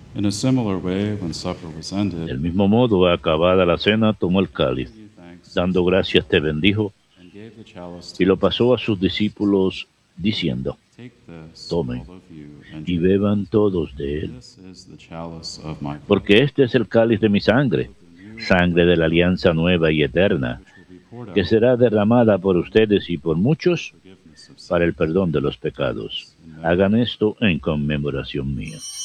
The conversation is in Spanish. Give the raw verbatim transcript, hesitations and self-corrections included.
In a similar way, when supper was ended, Del mismo modo, acabada la cena, tomó el cáliz, gave thanks dando gracias te bendijo and gave the chalice y to lo his pasó a sus disciples, discípulos saying, diciendo, "Take this, tomen all of you, and y drink. beban todos de él, This is the chalice of my blood, porque este es el cáliz de mi sangre, of the new sangre de la alianza nueva y eterna, which will be poured que out será derramada por ustedes y por muchos for forgiveness of para el sins. perdón de los pecados. In memory Hagan esto en conmemoración mía.